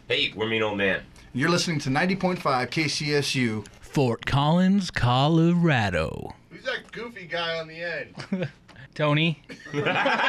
Hey, we're Mean Old Man. You're listening to 90.5 KCSU. Fort Collins, Colorado. Who's that goofy guy on the end? Tony.